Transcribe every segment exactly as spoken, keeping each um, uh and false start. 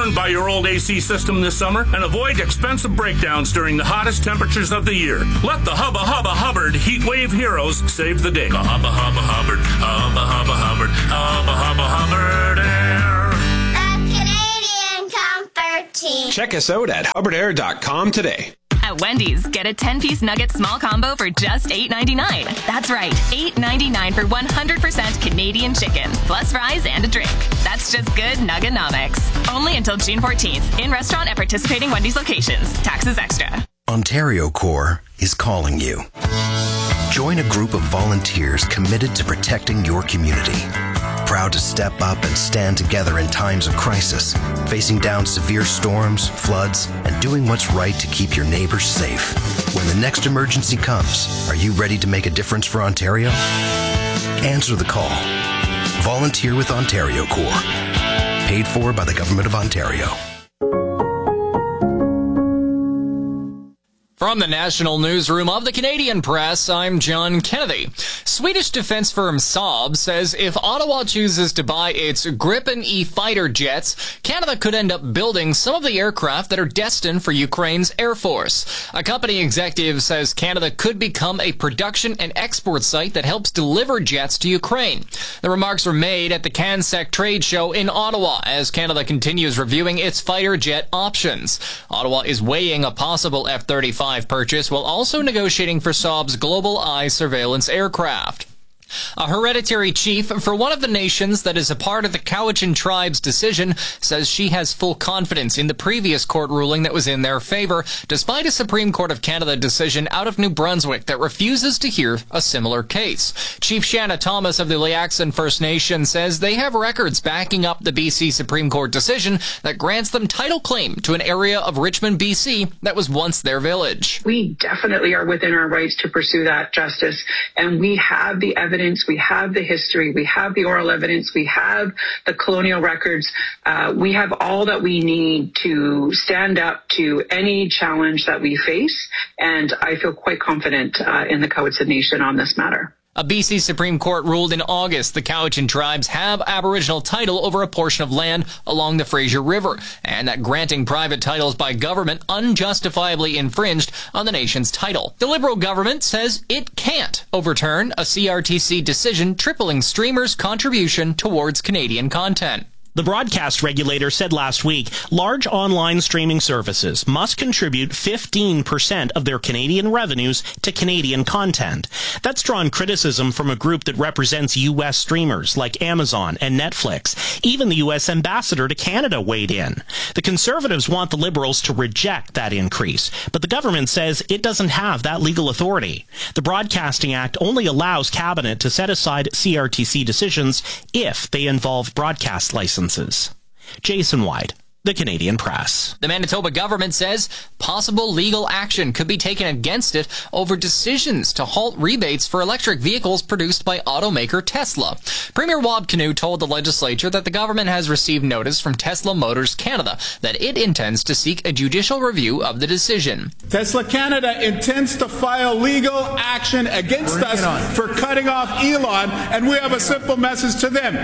burned by your old A C system this summer and avoid expensive breakdowns during the hottest temperatures of the year. Let the Hubba Hubba Hubbard Heat Wave Heroes save the day. Hubba Hubba Hubbard, Hubba Hubba Hubbard, Hubba Hubba Hubbard Air. The Canadian Comfort Team. Check us out at hubbard air dot com today. At Wendy's, get a ten-piece nugget small combo for just eight ninety-nine. That's right, eight ninety-nine for one hundred percent Canadian chicken, plus fries and a drink. That's just good Nugganomics. Only until June fourteenth. In restaurant at participating Wendy's locations. Taxes extra. Ontario Corps is calling you. Join a group of volunteers committed to protecting your community. Proud to step up and stand together in times of crisis, facing down severe storms, floods, and doing what's right to keep your neighbors safe. When the next emergency comes, are you ready to make a difference for Ontario? Answer the call. Volunteer with Ontario Corps. Paid for by the Government of Ontario. From the National Newsroom of the Canadian Press, I'm John Kennedy. Swedish defense firm Saab says if Ottawa chooses to buy its Gripen E fighter jets, Canada could end up building some of the aircraft that are destined for Ukraine's Air Force. A company executive says Canada could become a production and export site that helps deliver jets to Ukraine. The remarks were made at the CanSec trade show in Ottawa as Canada continues reviewing its fighter jet options. Ottawa is weighing a possible F thirty-five purchase while also negotiating for Saab's Global Eye surveillance aircraft. A hereditary chief for one of the nations that is a part of the Cowichan tribe's decision says she has full confidence in the previous court ruling that was in their favor, despite a Supreme Court of Canada decision out of New Brunswick that refuses to hear a similar case. Chief Shanna Thomas of the Liaxon First Nation says they have records backing up the B C Supreme Court decision that grants them title claim to an area of Richmond, B C that was once their village. We definitely are within our rights to pursue that justice, and we have the evidence. We have the history, we have the oral evidence, we have the colonial records. Uh, we have all that we need to stand up to any challenge that we face, and I feel quite confident uh, in the Cowichan Nation on this matter. A B C Supreme Court ruled in August the Cowichan tribes have Aboriginal title over a portion of land along the Fraser River, and that granting private titles by government unjustifiably infringed on the nation's title. The Liberal government says it can't overturn a C R T C decision tripling streamers' contribution towards Canadian content. The broadcast regulator said last week large online streaming services must contribute fifteen percent of their Canadian revenues to Canadian content. That's drawn criticism from a group that represents U S streamers like Amazon and Netflix. Even the U S ambassador to Canada weighed in. The Conservatives want the Liberals to reject that increase, but the government says it doesn't have that legal authority. The Broadcasting Act only allows Cabinet to set aside C R T C decisions if they involve broadcast licenses. Jason White, The Canadian Press. The Manitoba government says possible legal action could be taken against it over decisions to halt rebates for electric vehicles produced by automaker Tesla. Premier Wab Kinew told the legislature that the government has received notice from Tesla Motors Canada that it intends to seek a judicial review of the decision. Tesla Canada intends to file legal action against Bring us for cutting off Elon, and we have a simple message to them.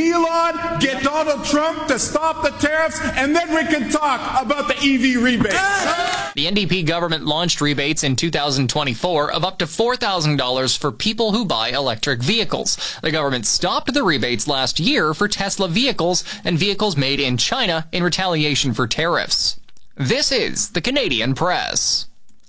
Elon, get Donald Trump to stop the tariffs, and then we can talk about the E V rebates. The N D P government launched rebates in two thousand twenty-four of up to four thousand dollars for people who buy electric vehicles. The government stopped the rebates last year for Tesla vehicles and vehicles made in China in retaliation for tariffs. This is the Canadian Press.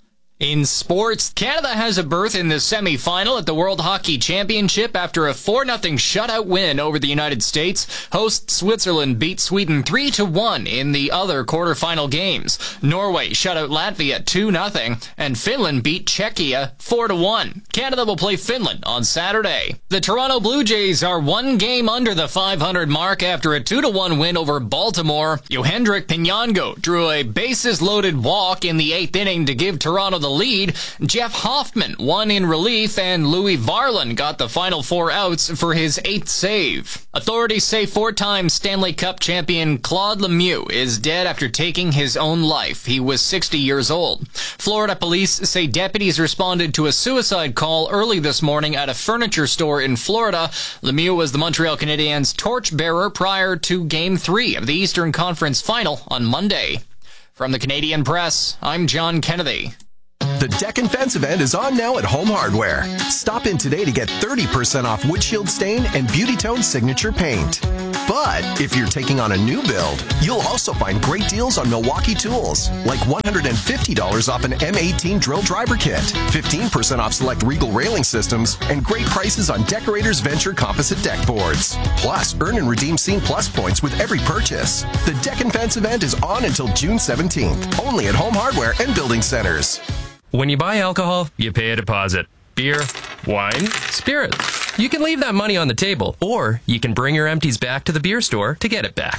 In sports, Canada has a berth in the semi-final at the World Hockey Championship after a four nothing shutout win over the United States. Host Switzerland beat Sweden three to one in the other quarterfinal games. Norway shut out Latvia two nothing, and Finland beat Czechia four to one. Canada will play Finland on Saturday. The Toronto Blue Jays are one game under the five hundred mark after a two to one win over Baltimore. Yohendrick Pinango drew a bases-loaded walk in the eighth inning to give Toronto the the lead. Jeff Hoffman won in relief, and Louis Varland got the final four outs for his eighth save. Authorities say four-time Stanley Cup champion Claude Lemieux is dead after taking his own life. He was sixty years old. Florida police say deputies responded to a suicide call early this morning at a furniture store in Florida. Lemieux was the Montreal Canadiens' torchbearer prior to Game three of the Eastern Conference Final on Monday. From the Canadian Press, I'm John Kennedy. The Deck and Fence event is on now at Home Hardware. Stop in today to get thirty percent off Windshield Stain and Beauty Tone Signature Paint. But if you're taking on a new build, you'll also find great deals on Milwaukee tools, like one hundred fifty dollars off an M eighteen drill driver kit, fifteen percent off select Regal railing systems, and great prices on Decorators Venture composite deck boards. Plus, earn and redeem Scene Plus points with every purchase. The Deck and Fence event is on until June seventeenth, only at Home Hardware and Building Centers. When you buy alcohol, you pay a deposit. Beer, wine, spirits. You can leave that money on the table, or you can bring your empties back to the beer store to get it back.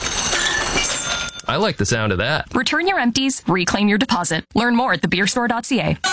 I like the sound of that. Return your empties, reclaim your deposit. Learn more at the beer store dot c a.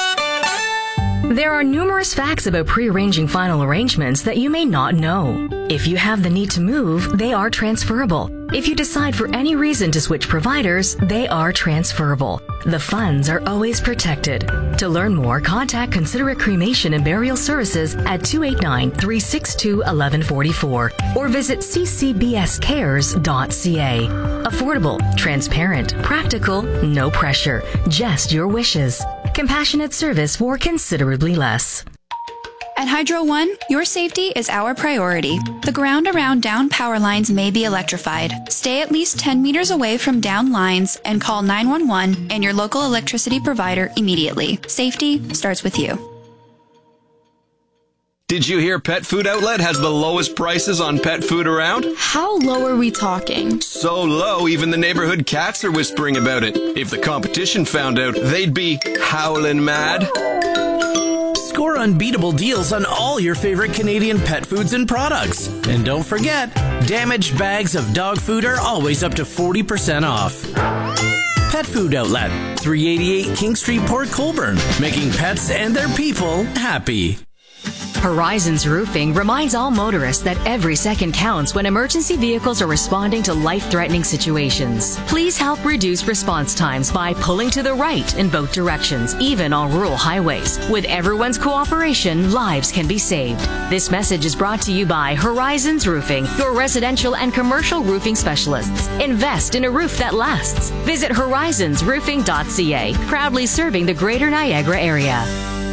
There are numerous facts about pre-arranging final arrangements that you may not know. If you have the need to move, they are transferable. If you decide for any reason to switch providers, they are transferable. The funds are always protected. To learn more, contact Considerate Cremation and Burial Services at two eight nine, three six two, one one four four or visit c c b s cares dot c a. Affordable, transparent, practical, no pressure, just your wishes. Compassionate service for considerably less. At Hydro One, your safety is our priority. The ground around down power lines may be electrified. Stay at least ten meters away from down lines and call nine one one and your local electricity provider immediately. Safety starts with you. Did you hear Pet Food Outlet has the lowest prices on pet food around? How low are we talking? So low, even the neighborhood cats are whispering about it. If the competition found out, they'd be howling mad. Score unbeatable deals on all your favorite Canadian pet foods and products. And don't forget, damaged bags of dog food are always up to forty percent off. Pet Food Outlet, three eighty-eight King Street, Port Colborne, making pets and their people happy. Horizons Roofing reminds all motorists that every second counts when emergency vehicles are responding to life-threatening situations. Please help reduce response times by pulling to the right in both directions, even on rural highways. With everyone's cooperation, lives can be saved. This message is brought to you by Horizons Roofing, your residential and commercial roofing specialists. Invest in a roof that lasts. Visit horizons roofing dot c a, proudly serving the Greater Niagara area.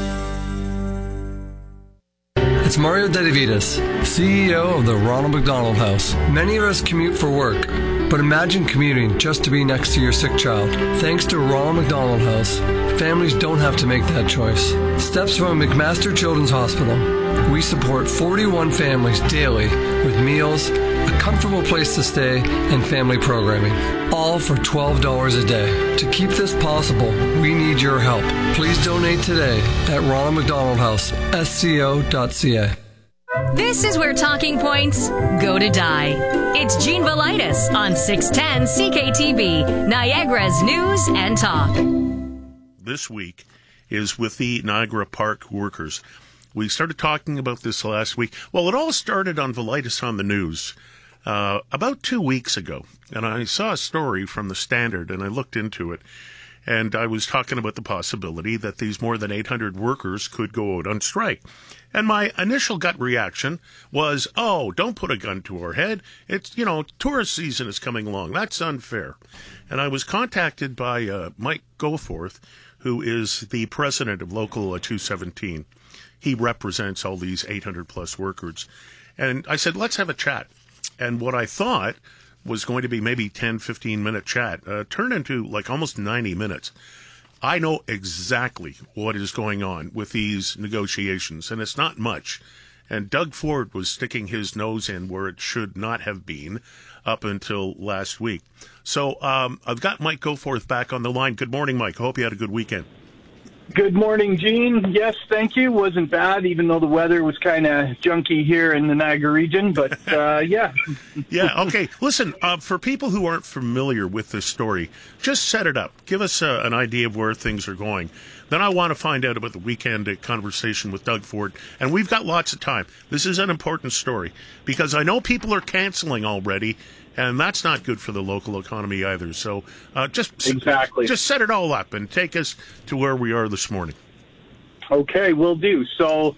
It's Mario Dedivitas, C E O of the Ronald McDonald House. Many of us commute for work, but imagine commuting just to be next to your sick child. Thanks to Ronald McDonald House, families don't have to make that choice. Steps from McMaster Children's Hospital. We support forty-one families daily with meals, a comfortable place to stay, and family programming. All for twelve dollars a day. To keep this possible, we need your help. Please donate today at Ronald McDonald House, S C O dot C A. This is where talking points go to die. It's Gene Velitis on six ten C K T V, Niagara's News and Talk. This week is with the Niagara Park workers. We started talking about this last week. Well, it all started on Velitis on the News uh, about two weeks ago. And I saw a story from the Standard, and I looked into it. And I was talking about the possibility that these more than eight hundred workers could go out on strike. And my initial gut reaction was, oh, don't put a gun to our head. It's, you know, tourist season is coming along. That's unfair. And I was contacted by uh, Mike Goforth, who is the president of Local two seventeen. He represents all these eight hundred plus workers. And I said, let's have a chat. And what I thought was going to be maybe ten, fifteen minute chat uh, turned into like almost ninety minutes. I know exactly what is going on with these negotiations, and it's not much. And Doug Ford was sticking his nose in where it should not have been up until last week. So um, I've got Mike Goforth back on the line. Good morning, Mike. I hope you had a good weekend. Good morning, Gene. Yes, thank you. Wasn't bad, even though the weather was kind of junky here in the Niagara region. But, uh, yeah. Yeah, okay. Listen, uh, for people who aren't familiar with this story, just set it up. Give us uh, an idea of where things are going. Then I want to find out about the weekend conversation with Doug Ford. And we've got lots of time. This is an important story because I know people are canceling already, and that's not good for the local economy either. So uh, just exactly. just set it all up and take us to where we are this morning. Okay, will do. So,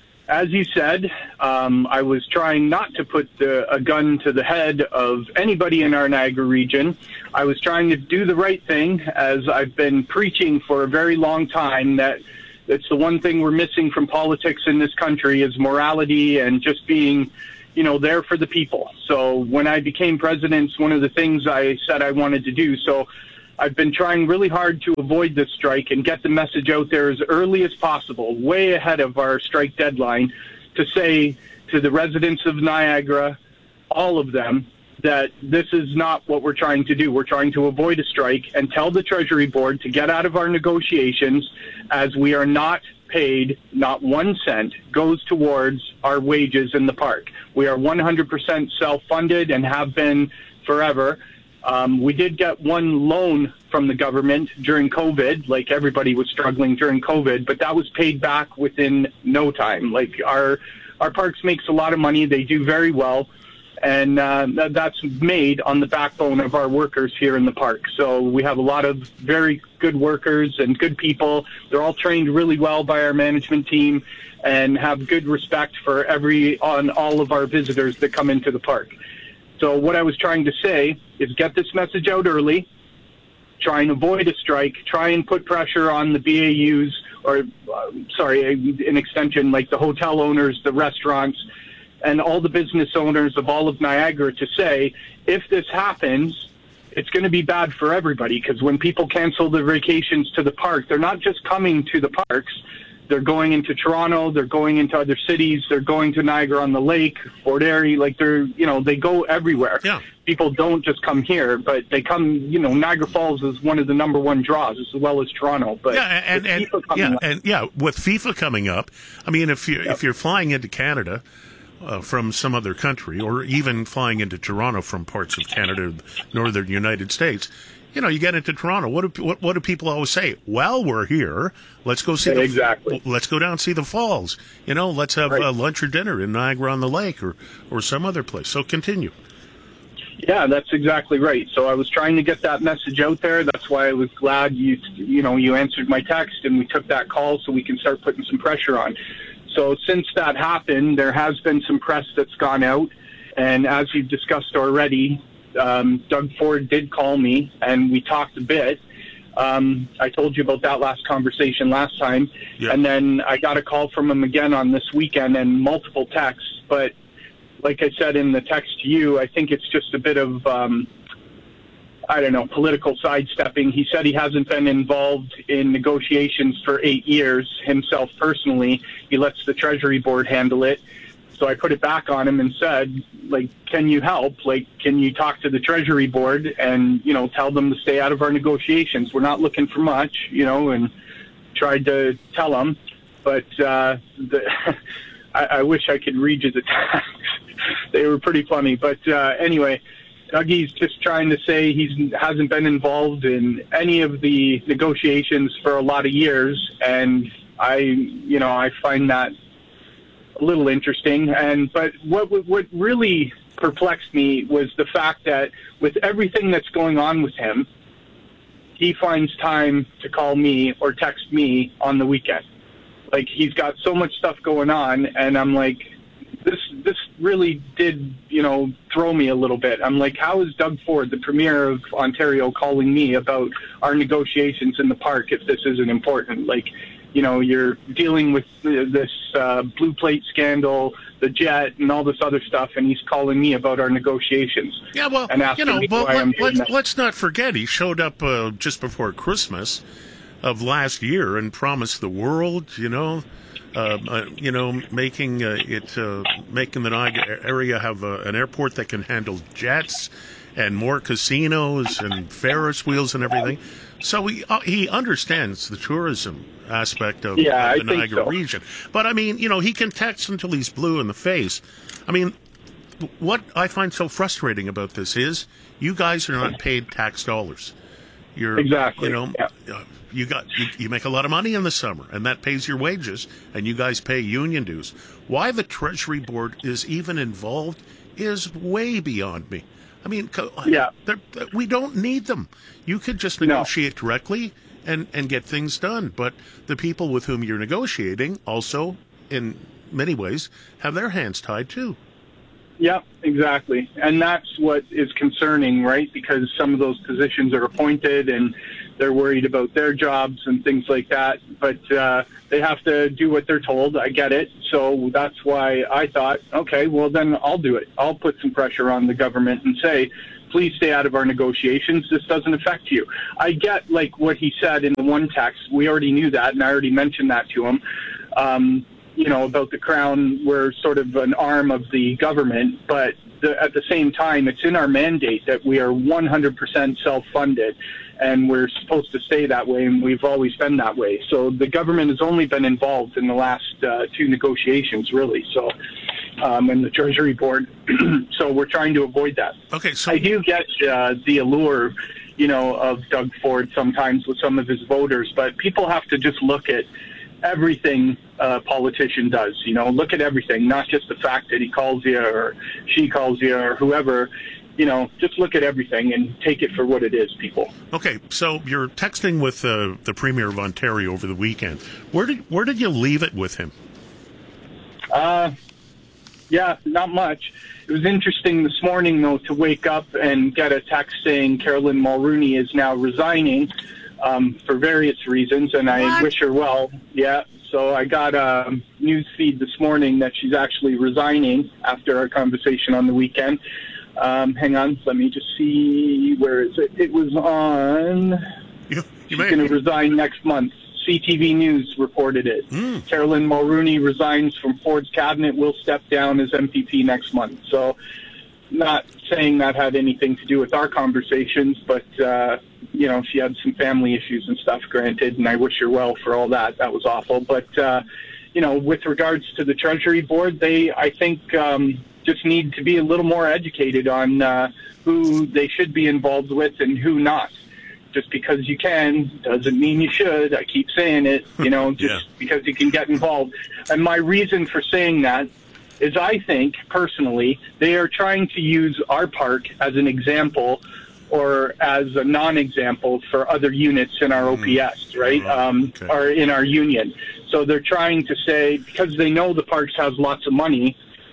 as you said, um, I was trying not to put the, a gun to the head of anybody in our Niagara region. I was trying to do the right thing, as I've been preaching for a very long time, that it's the one thing we're missing from politics in this country is morality and just being, you know, there for the people. So when I became president, it's one of the things I said I wanted to do. So I've been trying really hard to avoid this strike and get the message out there as early as possible, way ahead of our strike deadline, to say to the residents of Niagara, all of them, that this is not what we're trying to do. We're trying to avoid a strike and tell the Treasury Board to get out of our negotiations, as we are not paid, not one cent goes towards our wages in the park. We are one hundred percent self-funded and have been forever. Um, we did get one loan from the government during COVID, like everybody was struggling during COVID, but that was paid back within no time. Like our our parks makes a lot of money. They do very well. And uh, th- that's made on the backbone of our workers here in the park. So we have a lot of very good workers and good people. They're all trained really well by our management team and have good respect for every on all of our visitors that come into the park. So what I was trying to say is get this message out early, try and avoid a strike, try and put pressure on the B A Us, or uh, sorry, an extension like the hotel owners, the restaurants, and all the business owners of all of Niagara to say, if this happens, it's going to be bad for everybody, because when people cancel their vacations to the park, they're not just coming to the parks. They're going into Toronto, they're going into other cities, they're going to Niagara-on-the-Lake, Fort Erie, like they're, you know, they go everywhere. Yeah. People don't just come here, but they come, you know, Niagara Falls is one of the number one draws, as well as Toronto. But yeah, and, and, yeah, up, and yeah, with FIFA coming up, I mean, if you yep. if you're flying into Canada uh, from some other country, or even flying into Toronto from parts of Canada, northern United States, you know, you get into Toronto. What do what, what do people always say? Well, we're here. Let's go see yeah, the exactly. Let's go down and see the falls. You know, let's have right. uh, lunch or dinner in Niagara-on-the-Lake, or or some other place. So continue. Yeah, that's exactly right. So I was trying to get that message out there. That's why I was glad you you know you answered my text and we took that call so we can start putting some pressure on. So since that happened, there has been some press that's gone out, and as you've discussed already, um, Doug Ford did call me and we talked a bit. Um, I told you about that last conversation last time, yeah. And then I got a call from him again on this weekend and multiple texts. But like I said in the text to you, I think it's just a bit of, um, I don't know, political sidestepping. He said he hasn't been involved in negotiations for eight years himself personally. He lets the Treasury Board handle it. So I put it back on him and said, like, can you help? Like, can you talk to the Treasury Board and, you know, tell them to stay out of our negotiations? We're not looking for much, you know, and tried to tell him. But uh, the, I, I wish I could read you the text. They were pretty funny. But uh, anyway, Dougie's just trying to say he hasn't been involved in any of the negotiations for a lot of years. And I, you know, I find that a little interesting. And but what what really perplexed me was the fact that with everything that's going on with him, he finds time to call me or text me on the weekend. Like, he's got so much stuff going on, and I'm like, this this really did, you know, throw me a little bit. I'm like, how is Doug Ford, the Premier of Ontario, calling me about our negotiations in the park if this isn't important? Like, you know, you're dealing with this uh, blue plate scandal, the jet, and all this other stuff, and he's calling me about our negotiations. Yeah, well, and you know, well, let, let, let, let's not forget, he showed up uh, just before Christmas of last year and promised the world, you know, uh, uh, you know, making uh, it, uh, making the Niagara area have uh, an airport that can handle jets, and more casinos and Ferris wheels and everything. So he uh, he understands the tourism aspect of, yeah, of the I Niagara think so. region. But I mean, you know, he can text until he's blue in the face. I mean, what I find so frustrating about this is you guys are not paid tax dollars. You're exactly, you know, yeah. you got you, you make a lot of money in the summer, and that pays your wages, and you guys pay union dues. Why the Treasury Board is even involved is way beyond me. I mean, yeah. we don't need them. You could just negotiate no. directly and, and get things done. But the people with whom you're negotiating also, in many ways, have their hands tied too. Yeah, exactly. And that's what is concerning, right? Because some of those positions are appointed and they're worried about their jobs and things like that. But uh, they have to do what they're told. I get it. So that's why I thought, okay, well, then I'll do it. I'll put some pressure on the government and say, please stay out of our negotiations. This doesn't affect you. I get, like, what he said in the one text. We already knew that, and I already mentioned that to him. Um, you know, about the Crown, we're sort of an arm of the government, but the, at the same time, it's in our mandate that we are one hundred percent self-funded, and we're supposed to stay that way, and we've always been that way. So the government has only been involved in the last uh, two negotiations, really, so, um, and the Treasury Board. So we're trying to avoid that. Okay, so I do get uh, the allure, you know, of Doug Ford sometimes with some of his voters, but people have to just look at everything a politician does, you know, look at everything, not just the fact that he calls you or she calls you or whoever, you know, just look at everything and take it for what it is, people. Okay, so you're texting with uh, the Premier of Ontario over the weekend. Where did where did you leave it with him? Uh, yeah, not much. It was interesting this morning, though, to wake up and get a text saying Carolyn Mulroney is now resigning. Um, for various reasons, and I what? wish her well. Yeah, so I got a news feed this morning that she's actually resigning after our conversation on the weekend. Um, hang on, let me just see, where is it? It was on, you, you she's going to resign next month. C T V News reported it. Mm. Carolyn Mulroney resigns from Ford's cabinet, will step down as M P P next month. So, not saying that had anything to do with our conversations, but, uh, you know, she had some family issues and stuff, granted, and I wish her well for all that. That was awful. But, uh, you know, with regards to the Treasury Board, they, I think, um, just need to be a little more educated on uh, who they should be involved with and who not. Just because you can doesn't mean you should. I keep saying it, you know, just yeah. because you can get involved. And my reason for saying that is I think, personally, they are trying to use our park as an example or as a non-example for other units in our O P S, right, um, okay. or in our union. So they're trying to say, because they know the parks has lots of money,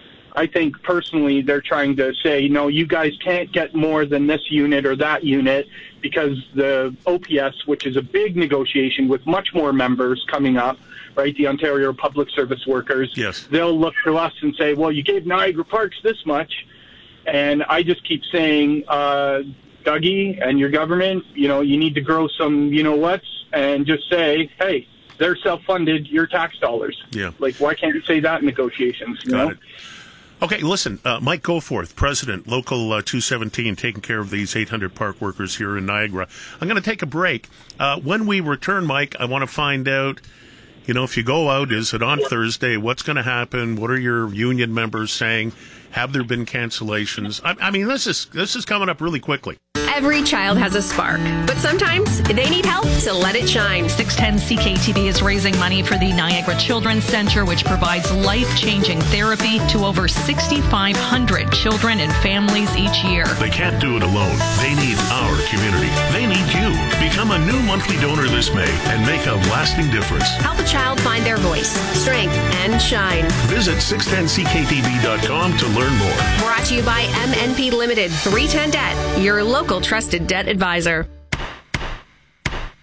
I think personally they're trying to say, no, you guys can't get more than this unit or that unit, because the O P S, which is a big negotiation with much more members coming up, right, the Ontario Public Service Workers, yes. they'll look to us and say, well, you gave Niagara Parks this much. And I just keep saying, uh, Dougie and your government, you know, you need to grow some, you know what's, and just say, hey, they're self-funded, your tax dollars. Yeah. Like, why can't you say that in negotiations? You Got know? it. Okay, listen, uh, Mike Goforth, President, Local uh, two seventeen, taking care of these eight hundred park workers here in Niagara. I'm going to take a break. Uh, when we return, Mike, I want to find out, you know, if you go out, is it on Thursday? What's going to happen? What are your union members saying? Have there been cancellations? I, I mean, this is this is coming up really quickly. Every child has a spark, but sometimes they need help to let it shine. six ten C K T V is raising money for the Niagara Children's Center, which provides life-changing therapy to over sixty-five hundred children and families each year. They can't do it alone. They need our community. They need you. Become a new monthly donor this May and make a lasting difference. Help a child find their voice, strength, and shine. Visit six ten C K T V dot com to learn more. Brought to you by M N P Limited, three ten Debt, your local trusted debt advisor.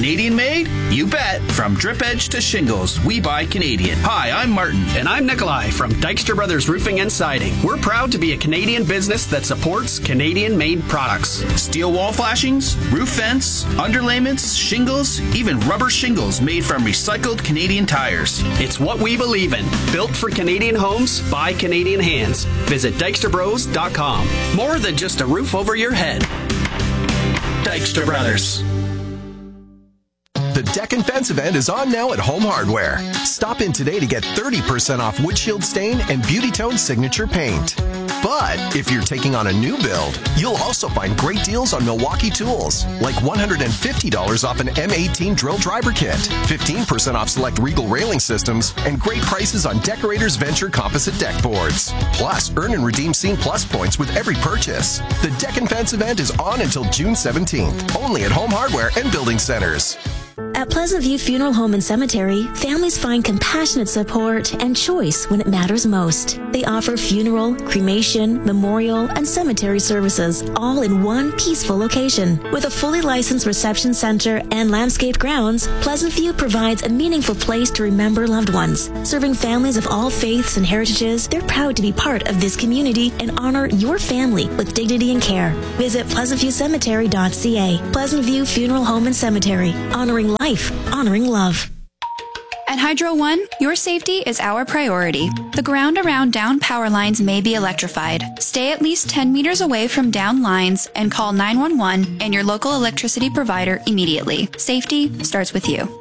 Canadian made? You bet. From drip edge to shingles, we buy Canadian. Hi, I'm Martin. And I'm Nikolai from Dykstra Brothers Roofing and Siding. We're proud to be a Canadian business that supports Canadian-made products. Steel wall flashings, roof vents, underlayments, shingles, even rubber shingles made from recycled Canadian tires. It's what we believe in. Built for Canadian homes by Canadian hands. Visit Dykstra Bros dot com. More than just a roof over your head. Dykstra Brothers. The Deck and Fence event is on now at Home Hardware. Stop in today to get thirty percent off Windshield Stain and Beauty Tone Signature Paint. But if you're taking on a new build, you'll also find great deals on Milwaukee tools, like one hundred fifty dollars off an M eighteen drill driver kit, fifteen percent off select Regal railing systems, and great prices on Decorators Venture composite deck boards. Plus, earn and redeem Scene Plus points with every purchase. The Deck and Fence event is on until June seventeenth, only at Home Hardware and Building Centers. At Pleasant View Funeral Home and Cemetery, families find compassionate support and choice when it matters most. They offer funeral, cremation, memorial, and cemetery services, all in one peaceful location. With a fully licensed reception center and landscaped grounds, Pleasant View provides a meaningful place to remember loved ones. Serving families of all faiths and heritages, they're proud to be part of this community and honor your family with dignity and care. Visit pleasant view cemetery dot c a. Pleasant View Funeral Home and Cemetery, honoring life, honoring love. At Hydro One, your safety is our priority. The ground around down power lines may be electrified. Stay at least ten meters away from down lines and call nine one one and your local electricity provider immediately. Safety starts with you.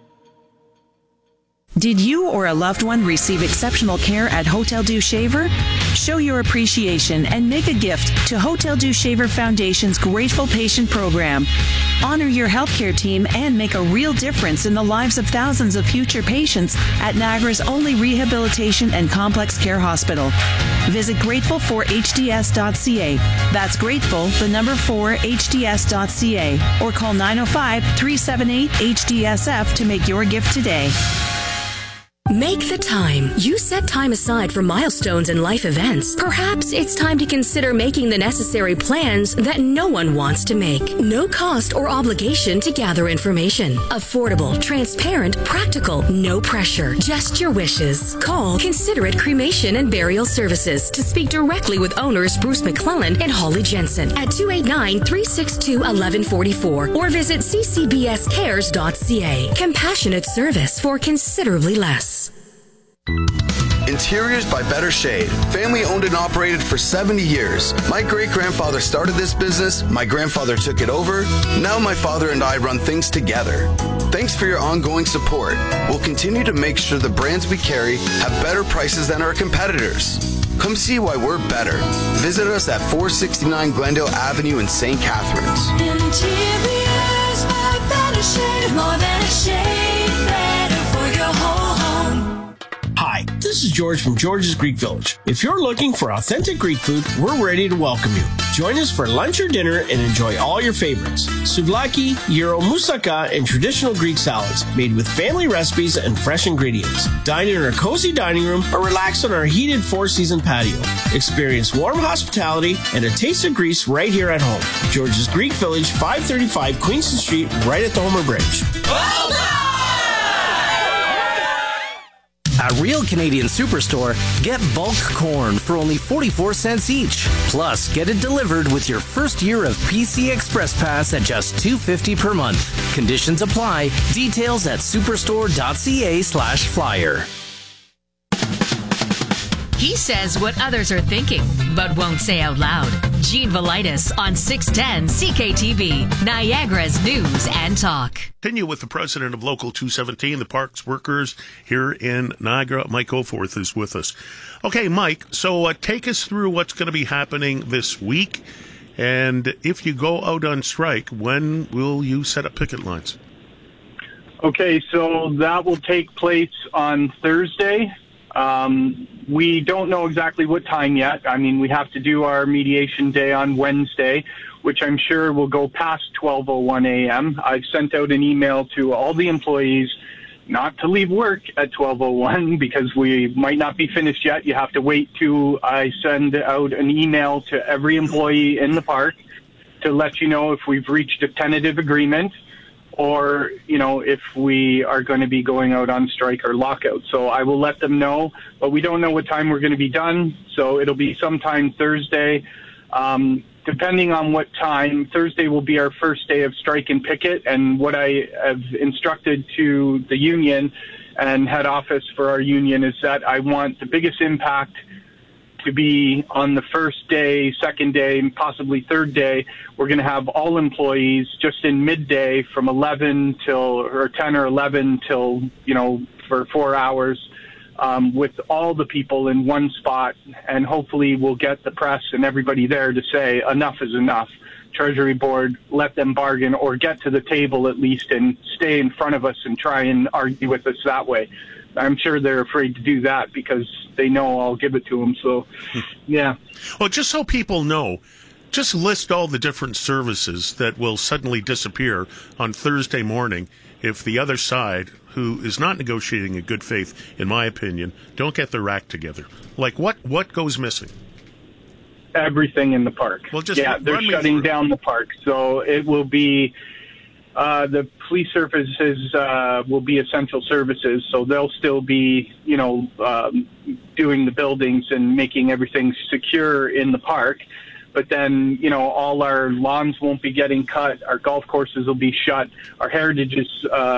Did you or a loved one receive exceptional care at Hotel Dieu Shaver? Show your appreciation and make a gift to Hotel Dieu Shaver Foundation's Grateful Patient Program. Honor your healthcare team and make a real difference in the lives of thousands of future patients at Niagara's only rehabilitation and complex care hospital. Visit grateful for h d s dot c a. That's grateful, the number four, h d s dot c a. Or call nine oh five, three seven eight, H D S F to make your gift today. Make the time. You set time aside for milestones and life events. Perhaps it's time to consider making the necessary plans that no one wants to make. No cost or obligation to gather information. Affordable, transparent, practical, no pressure. Just your wishes. Call Considerate Cremation and Burial Services to speak directly with owners Bruce McClellan and Holly Jensen at two eight nine, three six two, one one four four or visit c c b s cares dot c a. Compassionate service for considerably less. Interiors by Better Shade. Family owned and operated for seventy years. My great-grandfather started this business, my grandfather took it over, now my father and I run things together. Thanks for your ongoing support. We'll continue to make sure the brands we carry have better prices than our competitors. Come see why we're better. Visit us at four sixty-nine Glendale Avenue in Saint Catharines. Interiors by Better Shade. More than a shade, better for your whole home. Hi, this is George from George's Greek Village. If you're looking for authentic Greek food, we're ready to welcome you. Join us for lunch or dinner and enjoy all your favorites. Souvlaki, gyro, moussaka, and traditional Greek salads made with family recipes and fresh ingredients. Dine in our cozy dining room or relax on our heated four-season patio. Experience warm hospitality and a taste of Greece right here at home. George's Greek Village, five thirty-five Queenston Street, right at the Homer Bridge. Well done! At Real Canadian Superstore, get bulk corn for only forty-four cents each. Plus, get it delivered with your first year of P C Express Pass at just two dollars and fifty cents per month. Conditions apply. Details at superstore dot c a slash flyer. He says what others are thinking, but won't say out loud. Gene Velitis on six ten C K T V, Niagara's News and Talk. Continue with the president of Local two seventeen, the parks workers here in Niagara. Mike Oforth is with us. Okay, Mike, so uh, take us through what's going to be happening this week. And if you go out on strike, when will you set up picket lines? Okay, so that will take place on Thursday. Um, we don't know exactly what time yet. I mean, we have to do our mediation day on Wednesday, which I'm sure will go past twelve oh one a.m. I've sent out an email to all the employees not to leave work at twelve oh one because we might not be finished yet. You have to wait till I send out an email to every employee in the park to let you know if we've reached a tentative agreement. or, you know, if we are going to be going out on strike or lockout. So I will let them know, but we don't know what time we're going to be done. So it'll be sometime Thursday. Um, depending on what time, Thursday will be our first day of strike and picket. And what I have instructed to the union and head office for our union is that I want the biggest impact to be on the first day, second day, and possibly third day. We're going to have all employees just in midday from eleven till, or ten or eleven till, you know, for four hours um, with all the people in one spot. And hopefully we'll get the press and everybody there to say enough is enough. Treasury Board, let them bargain or get to the table at least and stay in front of us and try and argue with us that way. I'm sure they're afraid to do that because they know I'll give it to them. So, yeah. Well, just so people know, just list all the different services that will suddenly disappear on Thursday morning if the other side, who is not negotiating in good faith, in my opinion, don't get their act together. Like, what, what goes missing? Everything in the park. Well, just yeah, they're shutting down the park. So it will be... Uh, the police services uh, will be essential services, so they'll still be, you know, um, doing the buildings and making everything secure in the park. But then, you know, all our lawns won't be getting cut. Our golf courses will be shut. Our heritages uh,